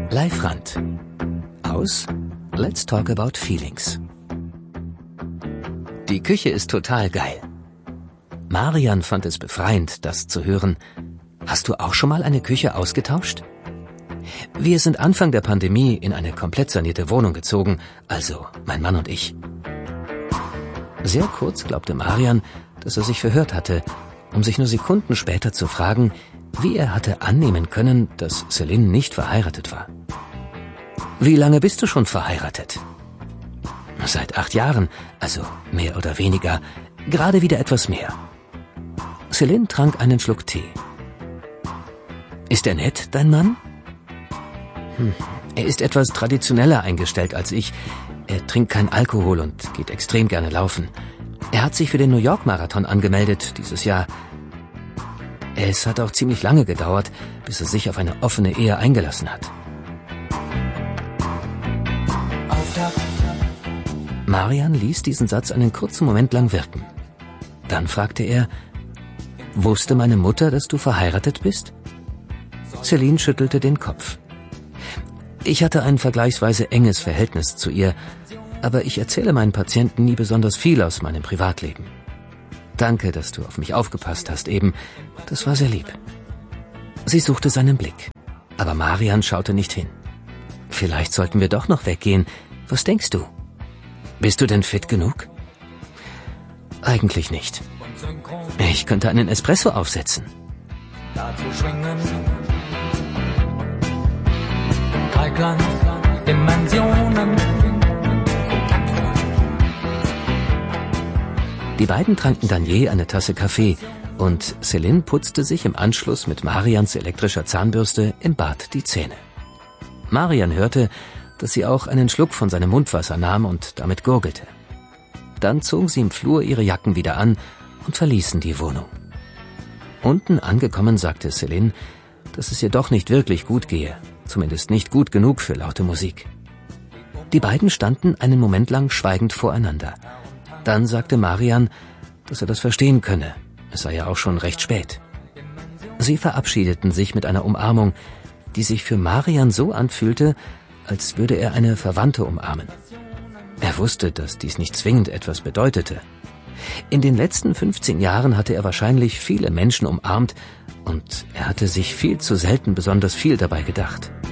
Live-Rand aus Let's Talk About Feelings. Die Küche ist total geil. Marian fand es befreiend, das zu hören. Hast du auch schon mal eine Küche ausgetauscht? Wir sind Anfang der Pandemie in eine komplett sanierte Wohnung gezogen, also mein Mann und ich. Sehr kurz glaubte Marian, dass er sich verhört hatte, um sich nur Sekunden später zu fragen, wie er hatte annehmen können, dass Celine nicht verheiratet war. Wie lange bist du schon verheiratet? Seit 8 Jahren, also mehr oder weniger, gerade wieder etwas mehr. Celine trank einen Schluck Tee. Ist er nett, dein Mann? Er ist etwas traditioneller eingestellt als ich. Er trinkt keinen Alkohol und geht extrem gerne laufen. Er hat sich für den New York Marathon angemeldet dieses Jahr. Es hat auch ziemlich lange gedauert, bis er sich auf eine offene Ehe eingelassen hat. Marian ließ diesen Satz einen kurzen Moment lang wirken. Dann fragte er, wusste meine Mutter, dass du verheiratet bist? Celine schüttelte den Kopf. Ich hatte ein vergleichsweise enges Verhältnis zu ihr, aber ich erzähle meinen Patienten nie besonders viel aus meinem Privatleben. Danke, dass du auf mich aufgepasst hast eben. Das war sehr lieb. Sie suchte seinen Blick, aber Marian schaute nicht hin. Vielleicht sollten wir doch noch weggehen. Was denkst du? Bist du denn fit genug? Eigentlich nicht. Ich könnte einen Espresso aufsetzen. Dazu schwingen Dimensionen. Die beiden tranken dann je eine Tasse Kaffee und Celine putzte sich im Anschluss mit Marians elektrischer Zahnbürste im Bad die Zähne. Marian hörte, dass sie auch einen Schluck von seinem Mundwasser nahm und damit gurgelte. Dann zogen sie im Flur ihre Jacken wieder an und verließen die Wohnung. Unten angekommen sagte Celine, dass es ihr doch nicht wirklich gut gehe, zumindest nicht gut genug für laute Musik. Die beiden standen einen Moment lang schweigend voreinander. Dann sagte Marian, dass er das verstehen könne, es sei ja auch schon recht spät. Sie verabschiedeten sich mit einer Umarmung, die sich für Marian so anfühlte, als würde er eine Verwandte umarmen. Er wusste, dass dies nicht zwingend etwas bedeutete. In den letzten 15 Jahren hatte er wahrscheinlich viele Menschen umarmt und er hatte sich viel zu selten besonders viel dabei gedacht.